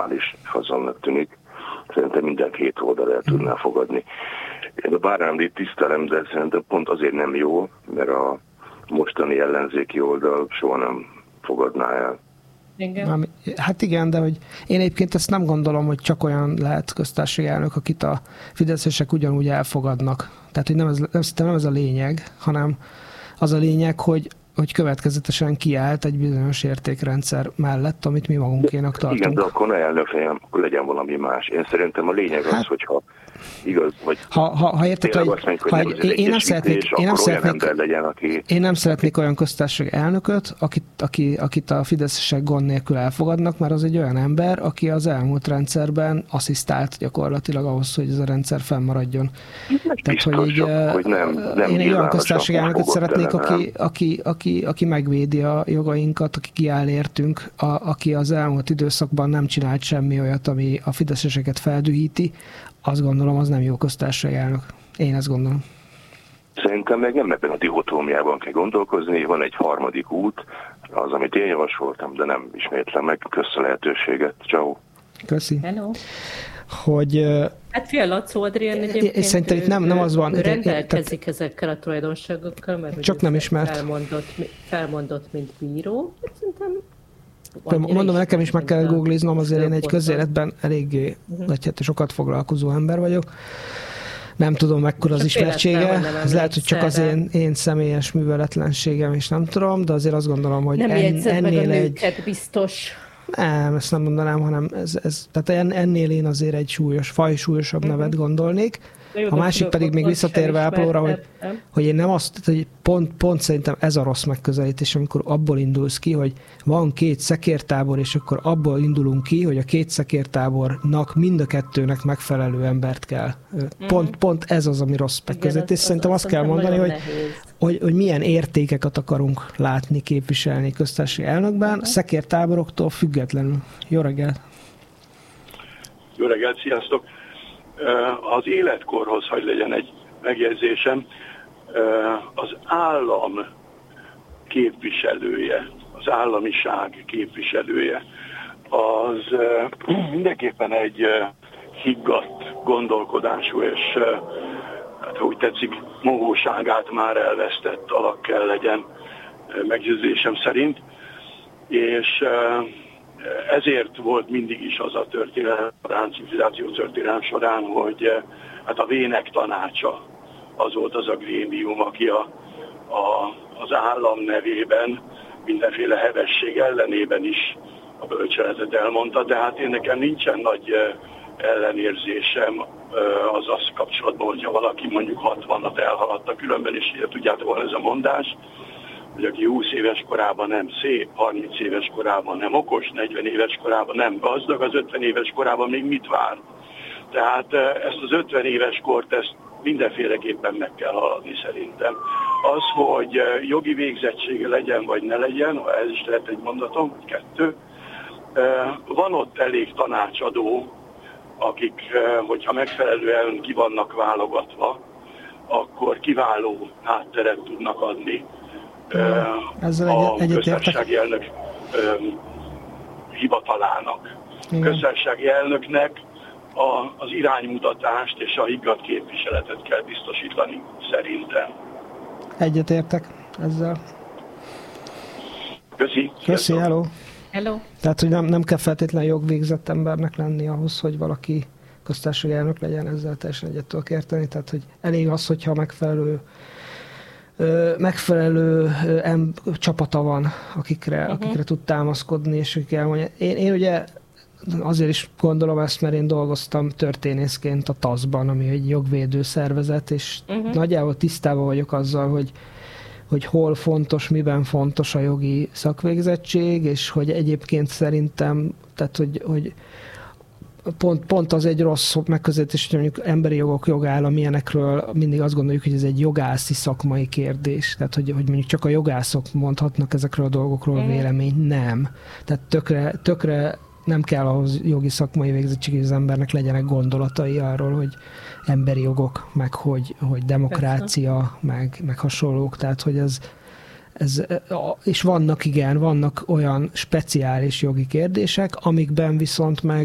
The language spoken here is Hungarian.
normális fazonnak tűnik. Szerintem minden két oldal el tudná fogadni. Én a Bárándit tisztelem, de szerintem pont azért nem jó, mert a mostani ellenzéki oldal soha nem fogadná el. Igen. Hát igen, de hogy én egyébként ezt nem gondolom, hogy csak olyan lehet köztársasági elnök, akit a fideszesek ugyanúgy elfogadnak. Tehát, hogy nem ez a lényeg, hanem az a lényeg, hogy következetesen kiállt egy bizonyos értékrendszer mellett, amit mi magunkénak tartunk. Igen, de akkor ne elnök legyen, akkor legyen valami más. Én szerintem a lényeg az, hogyha igaz, vagy ha érted, hogy én nem szeretnék olyan köztársasági elnököt, akit a fideszesek gond nélkül elfogadnak, mert az egy olyan ember, aki az elmúlt rendszerben asszisztált gyakorlatilag ahhoz, hogy ez a rendszer fennmaradjon. Tehát, hogy én egy olyan köztársasági elnököt szeretnék, aki megvédi a jogainkat, aki kiáll értünk, aki az elmúlt időszakban nem csinált semmi olyat, ami a fideszeseket feldühíti. Azt gondolom, az nem jó köztársasági elnök. Én ezt gondolom. Szerintem meg nem ebben a dihotómiában kell gondolkozni, van egy harmadik út, az, amit én javasoltam, de nem ismétlem meg. Kösz a lehetőséget. Ciao. Köszi. Hello. Hogy... Hát fia, Laczó Adrián egyébként szerintem itt nem az van. Rendelkezik ezekkel a tulajdonságokkal, mert csak nem ismert. Felmondott, mint bíró. Szerintem mondom, nekem is meg kell googliznom, azért én egy közéletben eléggé sokat foglalkozó ember vagyok. Nem tudom, mekkora az ismertsége. Ez lehet, hogy csak az én személyes műveletlenségem, és nem tudom, de azért azt gondolom, hogy nem ennél egy... biztos. Nem, ezt nem mondanám, hanem tehát ennél én azért egy súlyosabb nevet gondolnék. A másik pedig még visszatérve Ápolóra, hogy én nem azt, hogy pont szerintem ez a rossz megközelítés, amikor abból indulsz ki, hogy van két szekértábor, és akkor abból indulunk ki, hogy a két szekértábornak mind a kettőnek megfelelő embert kell. Pont ez az, ami rossz megközelítés. Szerintem azt kell mondani, hogy milyen értékeket akarunk látni, képviselni köztársasági elnökben, a szekértáboroktól függetlenül. Jó reggelt! Jó reggelt, sziasztok! Az életkorhoz hagy legyen egy megjegyzésem, az állam képviselője, az államiság képviselője, az mindenképpen egy higgadt gondolkodású és, hát úgy tetszik, mohóságát már elvesztett alak kell legyen meggyőzésem szerint, és ezért volt mindig is az a történelem, a civilizáció történelem során, hogy hát a vének tanácsa az volt az a grémium, aki az állam nevében mindenféle hevesség ellenében is a bölcseletet elmondta, de hát én nekem nincsen nagy ellenérzésem az kapcsolatban, hogyha valaki mondjuk 60-at elhaladta, különben is tudjátok, van ez a mondás, hogy aki 20 éves korában nem szép, 30 éves korában nem okos, 40 éves korában nem gazdag, az 50 éves korában még mit vár? Tehát ezt az 50 éves kort, ezt mindenféleképpen meg kell haladni szerintem. Az, hogy jogi végzettsége legyen vagy ne legyen, ez is lehet egy mondatom, vagy kettő, van ott elég tanácsadó, akik, hogyha megfelelően ki vannak válogatva, akkor kiváló hátteret tudnak adni a köztársasági elnök hivatalának. A köztársasági elnöknek az iránymutatást és a higgadt képviseletet kell biztosítani, szerintem. Egyetértek ezzel. Köszi, hello. Hello. Tehát, hogy nem kell feltétlenül jogvégzett embernek lenni ahhoz, hogy valaki köztársasági elnök legyen, ezzel teljesen egyet tudok érteni. Tehát, hogy elég az, hogyha megfelelő csapata van, akikre tud támaszkodni, és akik elmondja. Én ugye azért is gondolom ezt, mert én dolgoztam történészként a TASZ-ban, ami egy jogvédő szervezet, és nagyjából tisztában vagyok azzal, hogy hol fontos, miben fontos a jogi szakvégzettség, és hogy egyébként szerintem, tehát hogy pont az egy rossz megközelítés, hogy mondjuk emberi jogok, jogállam, ilyenekről mindig azt gondoljuk, hogy ez egy jogászi szakmai kérdés. Tehát, hogy mondjuk csak a jogászok mondhatnak ezekről a dolgokról véleményt. Nem. Tehát tökre nem kell ahhoz jogi szakmai végzettség, hogy az embernek legyenek gondolatai arról, hogy emberi jogok, meg hogy demokrácia, meg hasonlók. Tehát, hogy és vannak olyan speciális jogi kérdések, amikben viszont meg